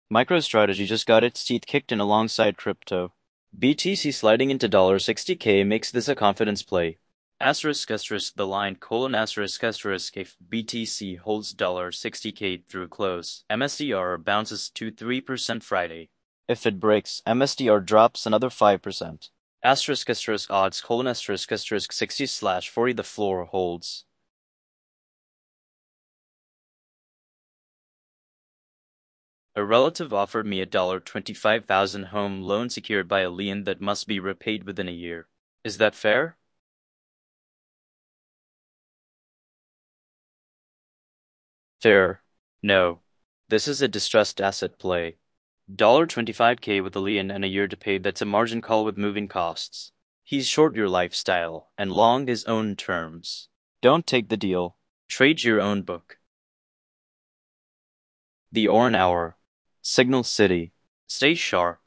MicroStrategy just got its teeth kicked in alongside crypto. BTC sliding into $60K makes this a confidence play. Asterisk asterisk the line colon asterisk asterisk if BTC holds $60K through close, MSDR bounces to 3% Friday. If it breaks, MSDR drops another 5%. Asterisk asterisk odds colon asterisk asterisk 60/40 the floor holds. A relative offered me a $25,000 home loan secured by a lien that must be repaid within a year. Is that fair? Fair. No. This is a distressed asset play. $25K with a lien and a year to pay, that's a margin call with moving costs. He's short your lifestyle and long his own terms. Don't take the deal. Trade your own book. The Oran Hour. Signal City. Stay sharp.